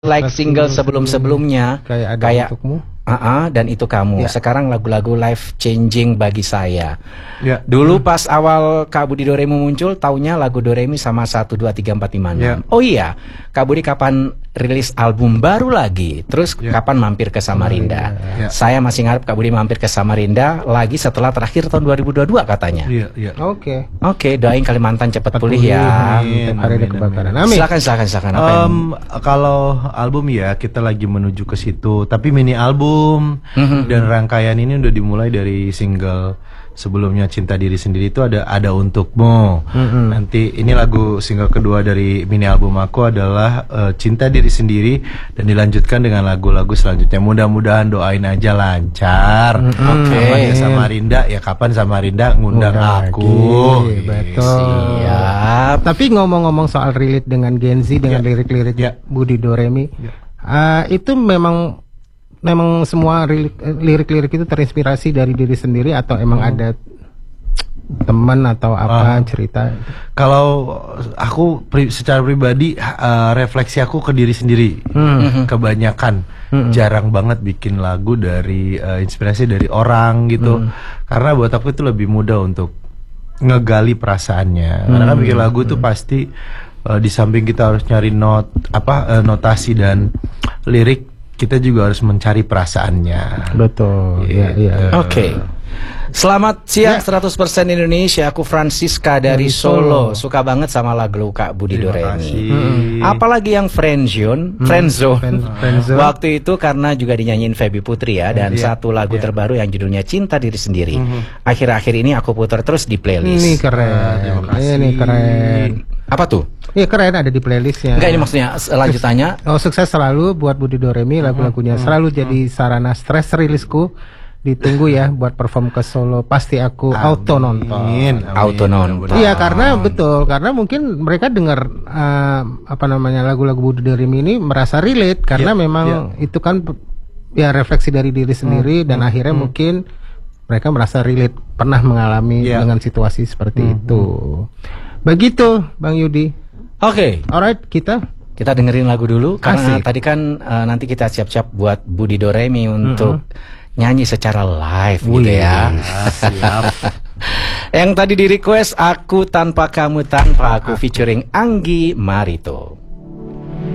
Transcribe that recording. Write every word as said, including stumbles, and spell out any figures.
like single sebelum-sebelumnya kayak ada kayak untukmu. Uh -uh, dan itu kamu. Ya. Sekarang lagu-lagu life changing bagi saya. Ya. Dulu pas awal Kak Budi Doremi muncul, taunya lagu Doremi sama satu dua tiga empat lima enam. Ya. Oh iya, Kak Budi kapan rilis album baru lagi? Terus Ya. kapan mampir ke Samarinda? Ya. Saya masih ngarep Kak Budi mampir ke Samarinda lagi setelah terakhir tahun dua ribu dua puluh dua katanya. Iya, iya. Oke. Oke, doain Kalimantan cepat pulih pulih, ya. amin. Hari ada Amin, kebakaran. amin. Amin. Silakan, silakan, silakan. Apa yang- Em, kalau album ya kita lagi menuju ke situ, tapi mini album dan rangkaian ini udah dimulai dari single sebelumnya Cinta Diri Sendiri itu ada ada untukmu. Nanti ini lagu single kedua dari mini album aku adalah eh, Cinta Diri Sendiri dan dilanjutkan dengan lagu-lagu selanjutnya. Mudah-mudahan doain aja lancar. Oke. Kapan ya Samarinda ya kapan Samarinda ngundang Ngundang aku. lagi, betul. Siap. Tapi ngomong-ngomong soal relate dengan Gen Z dengan lirik-lirik Ya. Budi Doremi, Ya. uh, itu memang memang semua lirik- lirik-lirik itu terinspirasi dari diri sendiri atau emang ada teman atau apa Ah. cerita? Kalau aku pri- secara pribadi uh, refleksi aku ke diri sendiri. Kebanyakan jarang banget bikin lagu dari uh, inspirasi dari orang gitu. Karena buat aku itu lebih mudah untuk ngegali perasaannya. Karena kan bikin lagu tuh pasti uh, di samping kita harus nyari not apa uh, notasi dan lirik, kita juga harus mencari perasaannya. Betul. Ya, Gitu. ya. Oke. Selamat siang seratus persen Indonesia. Aku Francisca dari Solo. Suka banget sama lagu Kak Budi Terima Doremi. kasih. Apalagi yang Friendzone, Friendzone. Friend- friendzone. Waktu itu karena juga dinyanyiin Feby Putri ya, dan Iya, satu lagu iya. terbaru yang judulnya Cinta Diri Sendiri. Akhir-akhir ini aku putar terus di playlist. Ini keren. terima kasih. Ini keren. Apa tuh? Iya keren, ada di playlistnya. Enggak, ini maksudnya lanjutannya. Oh, sukses selalu buat Budi Doremi, lagu-lagunya selalu jadi sarana stres rilisku. Ditunggu ya buat perform ke Solo, pasti aku auto nonton. Amin, amin. Auto nonton. Iya, karena betul, karena mungkin mereka dengar eh, apa namanya lagu-lagu Budi Doremi ini merasa relate karena Iya, memang itu kan ya refleksi dari diri sendiri dan akhirnya mungkin mereka merasa relate, pernah mengalami Iya. dengan situasi seperti itu. Begitu, Bang Yudi. Oke. Alright, kita Kita dengerin lagu dulu karena Asik. tadi kan eh, nanti kita siap-siap buat Budi Doremi untuk nyanyi secara live gitu ya. Siap. Yang tadi di request Aku Tanpa Kamu Tanpa Aku featuring Anggi Marito.